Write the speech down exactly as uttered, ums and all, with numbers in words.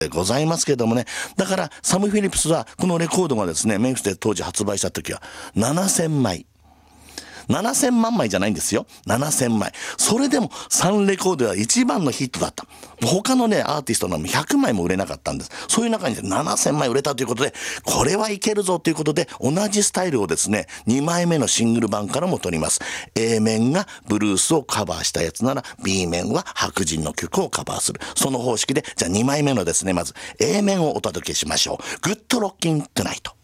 でございますけれどもね。だからサム・フィリップスはこのレコードがですね、メンフィスで当時発売した時はななせんまい。ななせんまんまいじゃないんですよ。ななせんまい。それでもサンレコードは一番のヒットだった。他のね、アーティストのひゃくまいも売れなかったんです。そういう中にななせんまい売れたということで、これはいけるぞということで、同じスタイルをですね、にまいめのシングル版からも取ります。A 面がブルースをカバーしたやつなら、B 面は白人の曲をカバーする。その方式で、じゃあにまいめのですね、まず A 面をお届けしましょう。グッドロッキントゥナイト。